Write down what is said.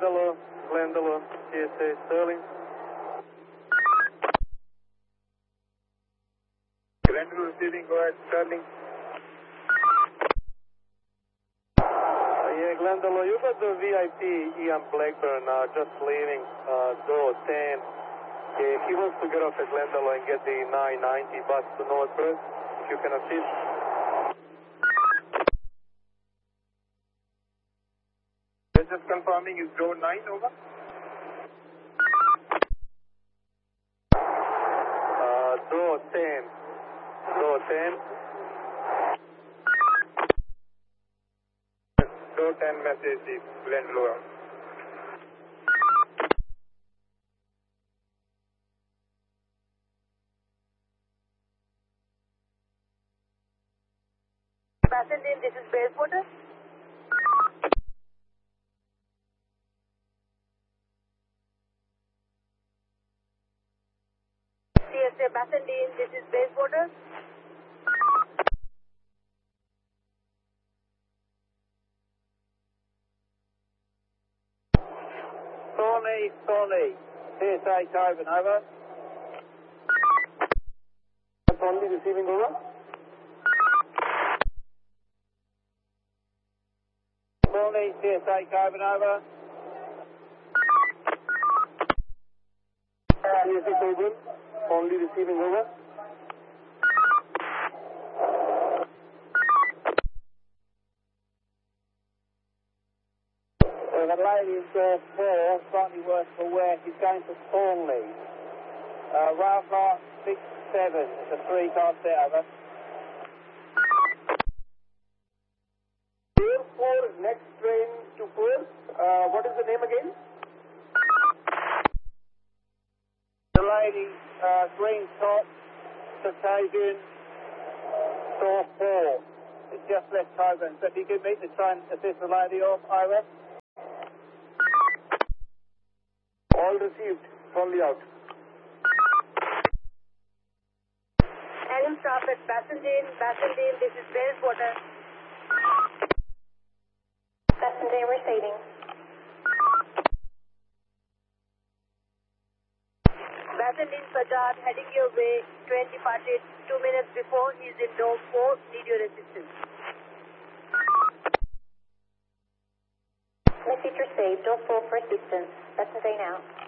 Glendalough, CSA Sterling. Glendalough receiving, go ahead, Sterling. Yeah, Glendalough, you got the VIP Ian Blackburn just leaving door 10. He wants to get off at Glendalough and get the 990 bus to Northburst, if you can assist. Just confirming, is door 9 over? Door 10. Door 10. Door 10 message is Glendalough. Passenger, this is Bayswater. CSA Bassendean, this is Bayswater. Thornley, CSA Coven, over. Thornley receiving, over. Thornley, CSA Coven, over. CSA Coven, Thornley receiving, over. The lady in door 4, slightly worse for wear, she's going to Thornley. Rail car 67, it's a 3-car set, over. Door 4, next train to Perth. What is the name again? The lady, green top, Caucasian, door 4. It's just left Coburn, so if you could meet the train, assist the lady off, over. All received. Thornley out. Adam stop at Bassendean, this is Bayswater. Bassendean receiving. Bassendean Sajad heading your way, train departed 2 minutes before, he's in door 4, need your assistance. Message received, door 4 for assistance. Bassendean out.